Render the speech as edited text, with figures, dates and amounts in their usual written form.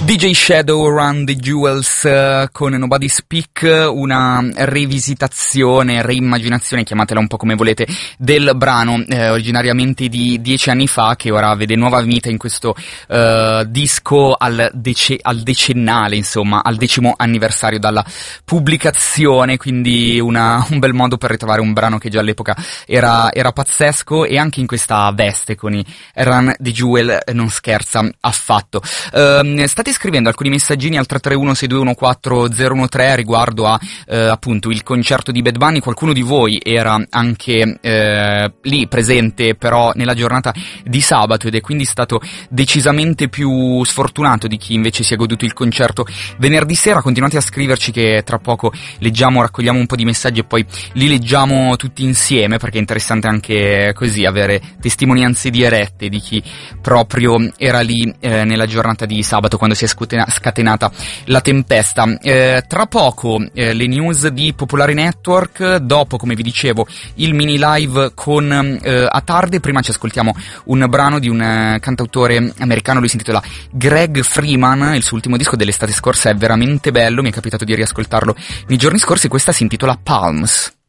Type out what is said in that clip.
DJ Shadow, Run the Jewels con Nobody Speak, una rivisitazione, reimmaginazione, chiamatela un po' come volete, del brano originariamente di 10 anni fa, che ora vede nuova vita in questo disco al decennale, insomma, al 10° anniversario dalla pubblicazione, quindi un bel modo per ritrovare un brano che già all'epoca era pazzesco, e anche in questa veste con i Run the Jewel non scherza affatto. State scrivendo alcuni messaggini al 331-6214-013 riguardo a appunto il concerto di Bad Bunny. Qualcuno di voi era anche lì presente però nella giornata di sabato, ed è quindi stato decisamente più sfortunato di chi invece si è goduto il concerto venerdì sera. Continuate a scriverci che tra poco raccogliamo un po' di messaggi e poi li leggiamo tutti insieme, perché è interessante anche così avere testimonianze dirette di chi proprio era lì nella giornata di sabato quando si è scatenata la tempesta. Tra poco le news di Popolare Network, dopo, come vi dicevo, il mini live con Atarde. Prima ci ascoltiamo un brano di un cantautore americano, lui si intitola Greg Freeman, il suo ultimo disco dell'estate scorsa è veramente bello, mi è capitato di riascoltarlo nei giorni scorsi, questa si intitola Palms.